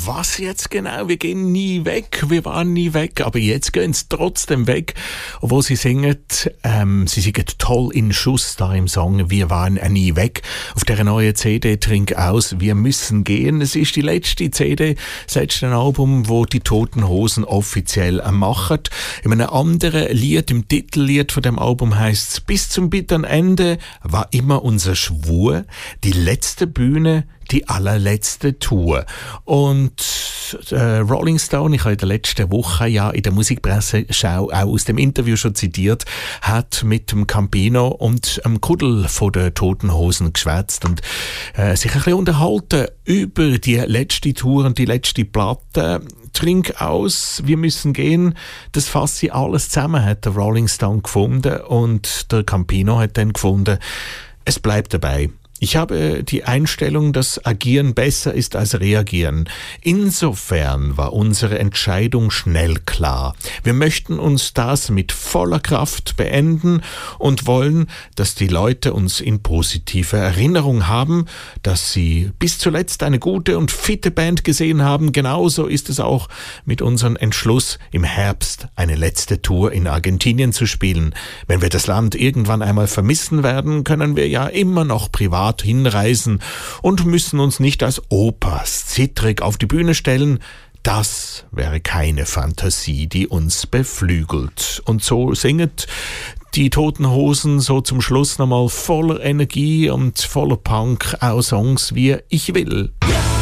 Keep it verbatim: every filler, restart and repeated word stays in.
was jetzt genau? Wir gehen nie weg, wir waren nie weg, aber jetzt gehen sie trotzdem weg. Obwohl sie singen, ähm, sie singen toll in Schuss da im Song «Wir waren nie weg». Auf der neuen C D «Trink aus, wir müssen gehen». Es ist die letzte C D, das letzte Album, wo die Toten Hosen offiziell machen. In einem anderen Lied, im Titellied von dem Album heisst es «Bis zum bitteren Ende war immer unser Schwur, die letzte Bühne, die allerletzte Tour». Und äh, Rolling Stone, ich habe in der letzten Woche ja in der Musikpresseschau auch aus dem Interview schon zitiert, hat mit dem Campino und dem Kuddel von den Toten Hosen geschwätzt und äh, sich ein bisschen unterhalten über die letzte Tour und die letzte Platte. «Trink aus, wir müssen gehen», das fasst sie alles zusammen, hat der Rolling Stone gefunden, und der Campino hat dann gefunden, es bleibt dabei. Ich habe die Einstellung, dass Agieren besser ist als Reagieren. Insofern war unsere Entscheidung schnell klar. Wir möchten uns das mit voller Kraft beenden und wollen, dass die Leute uns in positive Erinnerung haben, dass sie bis zuletzt eine gute und fitte Band gesehen haben. Genauso ist es auch mit unserem Entschluss, im Herbst eine letzte Tour in Argentinien zu spielen. Wenn wir das Land irgendwann einmal vermissen werden, können wir ja immer noch privat hinreisen und müssen uns nicht als Opas zittrig auf die Bühne stellen. Das wäre keine Fantasie, die uns beflügelt. Und so singet die Toten Hosen so zum Schluss nochmal voller Energie und voller Punk auch Songs wie «Ich will».